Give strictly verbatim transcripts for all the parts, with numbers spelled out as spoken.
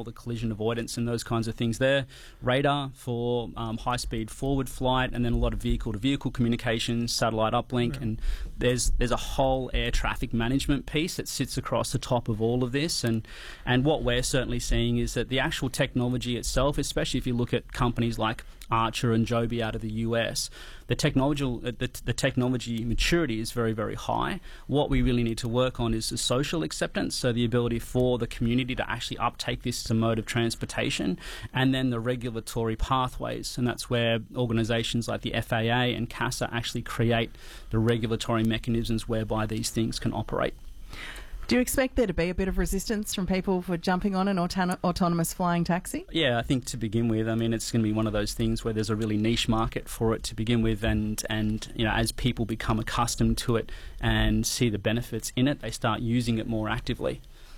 all the collision avoidance and those kinds of things there. Radar for um, high-speed forward flight, and then a lot of vehicle-to-vehicle communications, satellite uplink, yeah. and there's there's a whole air traffic management piece that sits across the top of all of this. And and what we're certainly seeing is that the actual technology itself, especially if you look at companies like Archer and Joby out of the U S, the technology the, the technology maturity is very, very high. What we really need to work on is the social acceptance, so the ability for the community to actually uptake this as a mode of transportation, and then the regulatory pathways, and that's where organisations like the F A A and CASA actually create the regulatory mechanisms whereby these things can operate. Do you expect there to be a bit of resistance from people for jumping on an auton- autonomous flying taxi? Yeah, I think to begin with, I mean, it's going to be one of those things where there's a really niche market for it to begin with, and, and you know, as people become accustomed to it and see the benefits in it, they start using it more actively.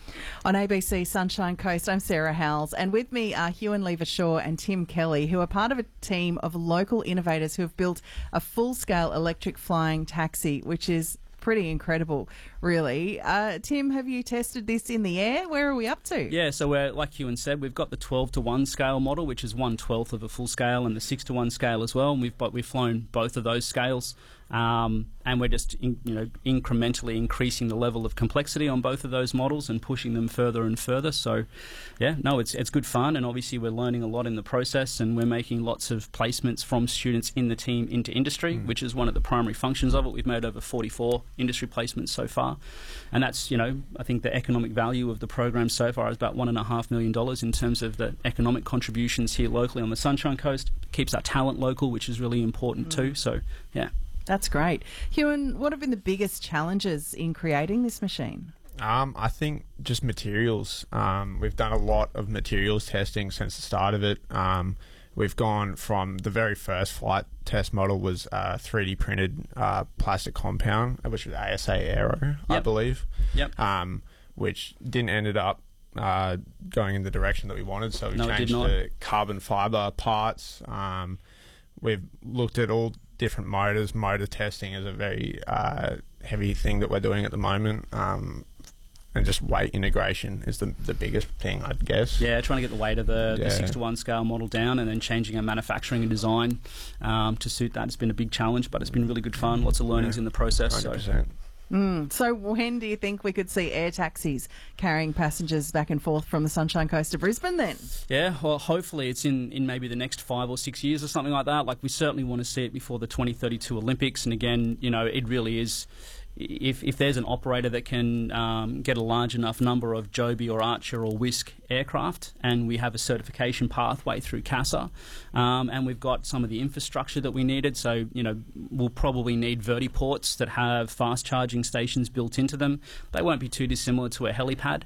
On A B C Sunshine Coast, I'm Sarah Howells, and with me are Huon Lever-Shaw and Tim Kelly, who are part of a team of local innovators who have built a full-scale electric flying taxi, which is pretty incredible, really. Uh, Tim, have you tested this in the air? Where are we up to? Yeah, so we're, like Ewan said, we've got the twelve to one scale model, which is one twelfth of a full scale, and the six to one scale as well. And we've but we've flown both of those scales, um, and we're just in, you know incrementally increasing the level of complexity on both of those models and pushing them further and further. So, yeah, no, it's it's good fun, and obviously we're learning a lot in the process, and we're making lots of placements from students in the team into industry, mm. which is one of the primary functions of it. We've made over forty-four industry placements so far, and that's, you know, I think the economic value of the program so far is about one and a half million dollars in terms of the economic contributions here locally on the Sunshine Coast. Keeps our talent local, which is really important mm. too. So, yeah. That's great. Huon, what have been the biggest challenges in creating this machine? Um, I think just materials. Um, we've done a lot of materials testing since the start of it. Um, we've gone from the very first flight test model was uh, three D printed uh, plastic compound, which was A S A Aero, yep. I believe. Yep. Um, which didn't ended up uh, going in the direction that we wanted, so we no, changed to carbon fibre parts. Um, we've looked at all different motors. Motor testing is a very uh, heavy thing that we're doing at the moment. Um, and just weight integration is the the biggest thing, I'd guess. Yeah, trying to get the weight of the, yeah. the six to one scale model down, and then changing our manufacturing and design um, to suit that. It's been a big challenge, but it's been really good fun. Lots of learnings yeah. in the process. one hundred percent. So. Mm. So when do you think we could see air taxis carrying passengers back and forth from the Sunshine Coast to Brisbane then? Yeah, well, hopefully it's in, in maybe the next five or six years or something like that. Like, we certainly want to see it before the twenty thirty-two Olympics. And again, you know, it really is... If if there's an operator that can um, get a large enough number of Joby or Archer or Wisk aircraft, and we have a certification pathway through CASA, um, and we've got some of the infrastructure that we needed, so, you know, we'll probably need vertiports that have fast charging stations built into them. They won't be too dissimilar to a helipad.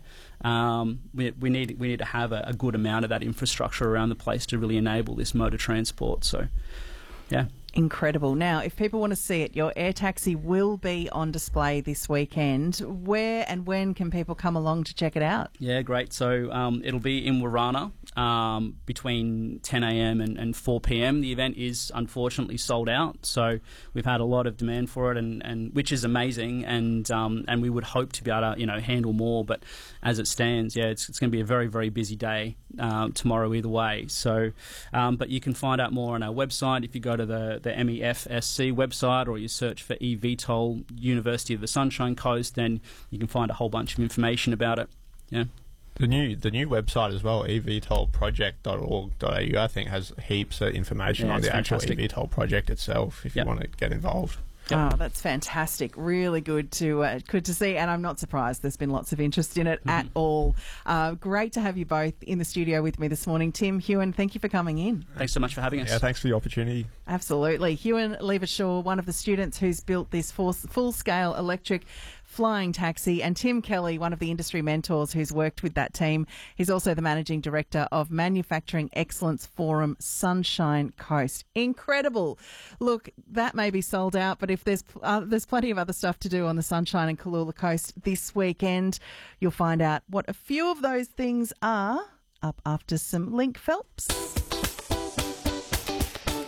Um, we, we need we need to have a, a good amount of that infrastructure around the place to really enable this mode of transport. So, yeah. Incredible. Now, if people want to see it, your air taxi will be on display this weekend. Where and when can people come along to check it out? Yeah, great. So um, it'll be in Warana um, between ten a m and, and four p m. The event is unfortunately sold out, so we've had a lot of demand for it, and, and which is amazing, and um, and we would hope to be able to, you know, handle more. But as it stands, yeah, it's, it's going to be a very, very busy day um, tomorrow either way. So, um, but you can find out more on our website if you go to the the M E F S C website, or you search for eVTOL University of the Sunshine Coast, then you can find a whole bunch of information about it. Yeah. The new the new website as well, e v tol project dot org dot a u, I think has heaps of information yeah, on the fantastic. actual eVTOL project itself if yep. you want to get involved. Yep. Oh, that's fantastic. Really good to uh, good to see, and I'm not surprised there's been lots of interest in it mm-hmm. at all. Uh, great to have you both in the studio with me this morning. Tim, Huon, thank you for coming in. Thanks so much for having us. Yeah, thanks for the opportunity. Absolutely. Huon Lever-Shaw, one of the students who's built this full-scale electric flying taxi, and Tim Kelly, one of the industry mentors who's worked with that team. He's also the Managing Director of Manufacturing Excellence Forum Sunshine Coast. Incredible. Look, that may be sold out, but if there's uh, there's plenty of other stuff to do on the Sunshine and Cooloola Coast this weekend, you'll find out what a few of those things are up after some Link Phelps.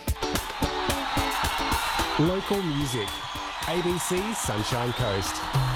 Local music. A B C Sunshine Coast.